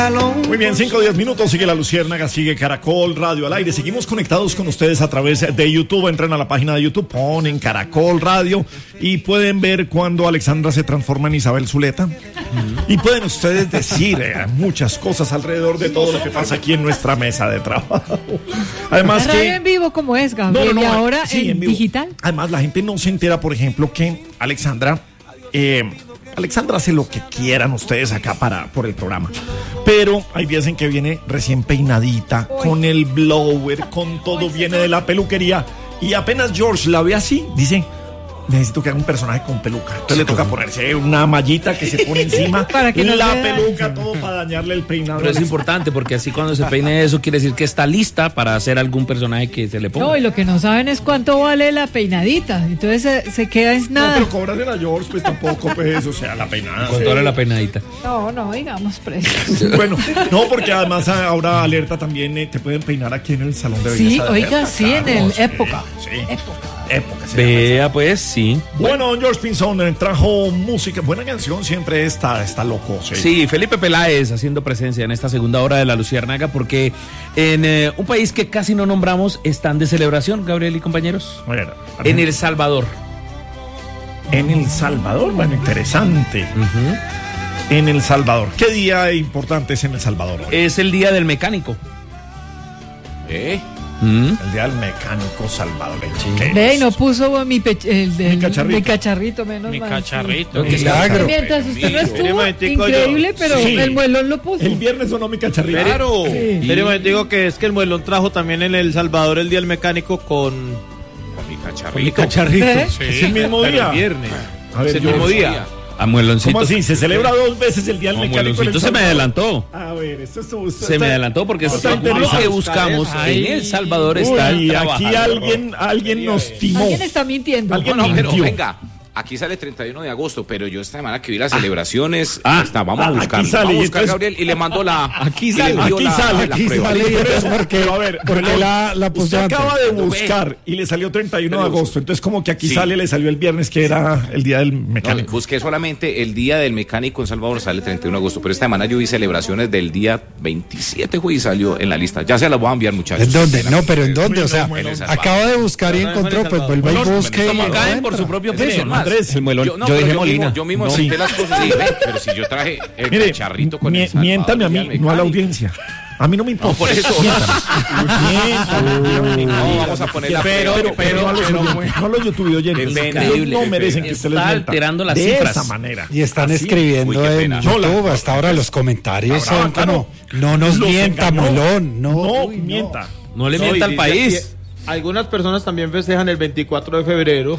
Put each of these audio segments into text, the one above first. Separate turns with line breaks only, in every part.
Muy bien, 5-10 minutos, sigue La Luciérnaga, sigue Caracol Radio al aire. Seguimos conectados con ustedes a través de YouTube. Entren a la página de YouTube, ponen Caracol Radio y pueden ver cuando Alexandra se transforma en Isabel Zuleta. Y pueden ustedes decir muchas cosas alrededor de todo lo que pasa aquí en nuestra mesa de trabajo. Además
que en vivo como es, Gabriel, y ahora sí, en digital.
Además, la gente no se entera, por ejemplo, que Alexandra hace lo que quieran ustedes acá por el programa. Pero hay días en que viene recién peinadita, con el blower, con todo, viene de la peluquería. Y apenas George la ve así, dice: necesito que haga un personaje con peluca. Entonces le toca ponerse una mallita que se pone encima, para que la peluca, todo para dañarle el peinado.
Pero es importante porque así cuando se peine eso quiere decir que está lista para hacer algún personaje que se le ponga.
No, y lo que no saben es cuánto vale la peinadita. Entonces se queda en nada.
No, pero cóbrale a George, pues tampoco, pues, o sea, la peinada.
¿Cuánto vale la peinadita?
No, digamos precios.
Bueno, no, porque además ahora Alerta también te pueden peinar aquí en el salón de belleza.
Sí, oiga, sí, en el Época.
Sí. Época.
Vea, pues, sí.
Bueno, don George Pinzón trajo música, buena canción, siempre está loco.
Sí, Felipe Peláez haciendo presencia en esta segunda hora de La Luciérnaga, porque en un país que casi no nombramos están de celebración, Gabriel y compañeros. En El Salvador.
En El Salvador, bueno, interesante. En El Salvador. ¿Qué día importante es en El Salvador hoy?
Es el Día del Mecánico.
El Día del Mecánico salvadoreño.
Ve, y no puso mi cacharrito, menos
mi
mal.
cacharrito.
Sí. Mientras usted no estuvo, increíble, pero el muelón lo puso.
El viernes sonó mi cacharrito.
Claro. Sí. Digo que es que el muelón trajo también en El Salvador el Día del Mecánico con mi cacharrito.
Sí. Es el mismo día.
El viernes.
A ver,
es el mismo día.
A Mueloncito.
¿Cómo así? Se celebra 2 veces el Día del Mecánico.
Entonces se me adelantó.
A ver,
se me adelantó porque lo que buscamos en El Salvador está.
Y aquí alguien nos timó.
Alguien está mintiendo.
Pero venga. Aquí sale el 31 de agosto, pero yo esta semana que vi las celebraciones, vamos a buscar, Gabriel, y le mando
Aquí sale. Porque, a ver, usted acaba de buscar y le salió 31 de agosto, entonces como que aquí sale, le salió el viernes, que era el Día del Mecánico.
No, busqué solamente el Día del Mecánico en Salvador, sale el 31 de agosto, pero esta semana yo vi celebraciones del día 27, y salió en la lista. Ya se las voy a enviar, muchachos.
¿En dónde? No, pero ¿en dónde? O sea, acaba de buscar y encontró, pues vuelve y busque.
Como caen por su propio peso.
Andrés,
el muelón.
Yo dije Molina. Yo mismo senté las cosas y dije, pero si yo traje el cacharrito con el Salvador.
Miéntame a mí, no a la audiencia. A mí no me importa.
No, por eso. No, vamos a poner la
pero no los YouTube oyentes. Ellos no merecen que usted les mienta.
Está alterando las
de
cifras.
esa manera.
Y están escribiendo en YouTube hasta ahora los comentarios. No nos mienta, Molón.
No mienta.
No le mienta al país.
Algunas personas también festejan el 24 de febrero.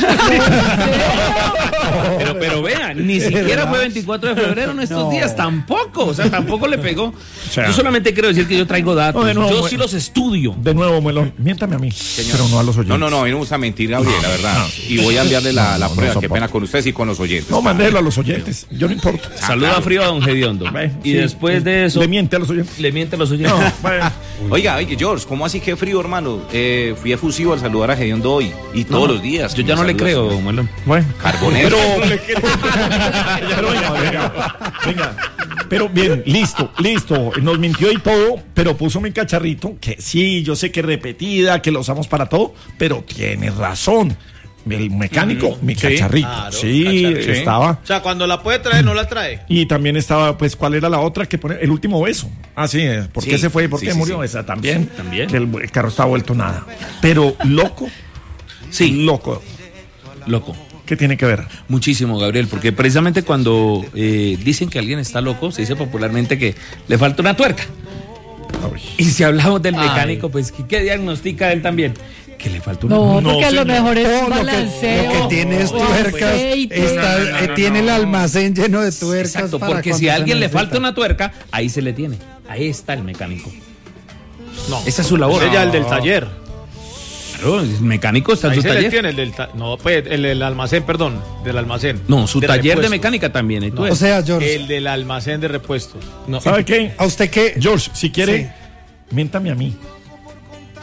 Pero vean, ni siquiera fue 24 de febrero en estos días, tampoco, o sea, tampoco le pegó. Yo solamente quiero decir que yo traigo datos, yo sí los estudio.
De nuevo, Melón, miéntame a mí, pero no a los oyentes.
No, a mí no me gusta mentir, Gabriel, la verdad. Y voy a enviarle la prueba, qué pena con ustedes y con los oyentes.
No, mandélo a los oyentes, yo no importa.
Saluda frío a don Gediondo. Y después de eso...
Le miente a los oyentes.
Oiga, George, ¿cómo así que frío, hermano? Fui efusivo al saludar a Gediondo hoy y todos los días.
Yo ya no le creo, Melón.
Bueno,
Carbonero.
Pero venga. Pero bien, listo. Nos mintió y todo, pero puso mi cacharrito, que sí, yo sé que es repetida, que lo usamos para todo, pero tiene razón. El mecánico, mi cacharrito. Claro, estaba.
O sea, cuando la puede traer, no la trae.
Y también estaba, pues, ¿cuál era la otra que pone? El último beso. Ah, sí, ¿por qué se fue? ¿Por qué murió? Esa también.
Sí, también.
Que el carro estaba vuelto nada. Pero loco. Loco. ¿Qué tiene que ver?
Muchísimo, Gabriel, porque precisamente cuando dicen que alguien está loco, se dice popularmente que le falta una tuerca. Y si hablamos del mecánico, pues, ¿qué diagnostica él también? Que le falta una
tuerca. No, porque a lo mejor es un balanceo.
Lo que tiene es tuercas, tiene el almacén lleno de tuercas.
Exacto, porque si a alguien le falta una tuerca, ahí se le tiene. Ahí está el mecánico. No, esa es su labor.
Ella el del taller.
Claro, el mecánico está en su taller.
Tiene el almacén, perdón, del almacén.
No, su taller repuestos. De mecánica también.
O sea, George.
El del almacén de repuestos.
¿Sabe qué?
¿A usted qué?
George, si quiere, miéntame a mí.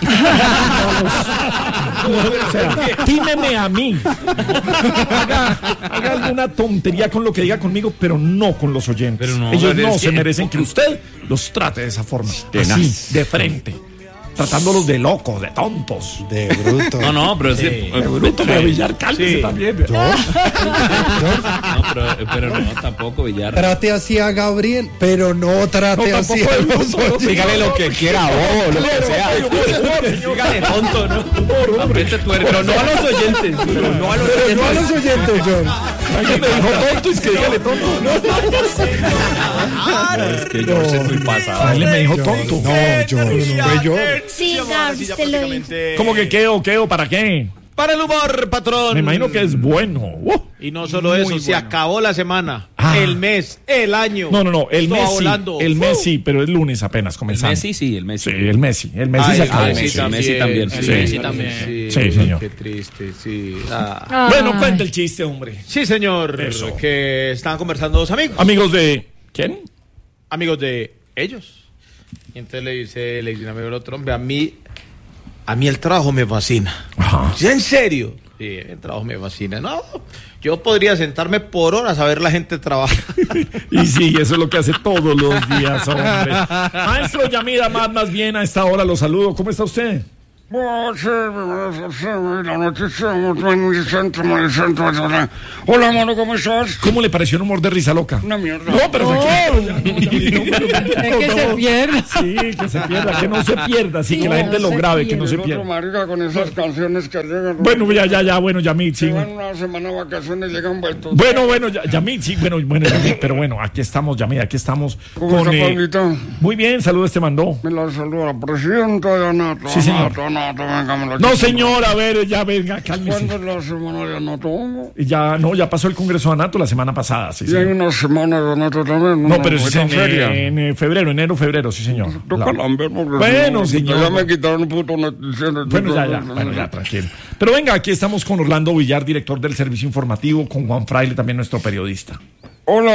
O sea, tímeme a mí. Haga alguna tontería con lo que diga conmigo, pero no con los oyentes. Ellos no se merecen que usted los trate de esa forma. Así, de frente. Tratándolos de locos, de tontos.
De bruto.
No, pero sí.
De bruto, pero Villar, cálmese también.
Pero no, tampoco, Villar.
Trate así a Gabriel, pero no trate así a los oyentes.
Dígale lo que quiera, lo que sea.
Dígale tonto, ¿no?
Pero no a los oyentes.
No a los oyentes, John.
Alguien me dijo tonto y es que dígale tonto.
Es que yo soy muy pasado.
Alguien me dijo tonto.
No, John. Fue yo.
Sí, Gabs, te lo digo.
¿Cómo que qué? ¿Para qué?
Para el humor, patrón.
Me imagino que es bueno.
Y no solo eso, se acabó la semana, el mes, el año.
No, el
Esto va
mes sí.
volando.
El mes sí, pero es lunes apenas comenzando.
El Messi sí, el Messi.
Sí, el Messi se acabó.
el Messi también.
El
Sí.
Messi también.
Sí, señor.
Qué triste, sí.
Bueno, cuenta el chiste, hombre.
Sí, señor.
Eso.
Que estaban conversando dos amigos.
Amigos de... ¿Quién?
Amigos de ellos. Y entonces le dice un amigo al otro, hombre, a mí el trabajo me fascina.
Ajá.
¿Sí, en serio? Sí, el trabajo me fascina. No, yo podría sentarme por horas a ver la gente trabajar.
Y sí, eso es lo que hace todos los días, hombre. Maestro Yamida, más bien a esta hora lo saludo. ¿Cómo está usted?
Hola, mano, ¿cómo estás?
¿Cómo le pareció el humor de Risa Loca?
Una mierda.
No, pero
Es que se pierda.
Sí, que se pierda, que no se pierda, sí, que la gente lo grabe, que no se
El otro
pierda.
marica con esas canciones que llegan.
Bueno, bueno, Yamid, sí.
Llevan una semana de vacaciones, llegan vueltos.
Bueno, Yamid, sí, bueno, Yamid, pero bueno, aquí estamos, Yamid, aquí estamos.
¿Cómo está, Pablito?
Muy bien, saludos te mandó.
Me la saluda la presidenta de Anato.
Sí, señor.
Anato, venga, me la
No,
quito.
señor, a ver, ya venga, cálmese.
¿Cuándo es la semana de Anato?
Ya pasó el Congreso de Anato la semana pasada, sí,
Y hay
señor.
una semana de Anato también.
No, pero eso es
feria.
en enero, sí, señor.
Toca lamber, porque
Bueno,
si no,
señor.
Ya me quitaron un puto noticiero.
Bueno, ya, tranquilo. Pero venga, aquí estamos con Orlando Villar, director del Servicio Informativo, con Juan Fraile, también nuestro periodista.
Hola.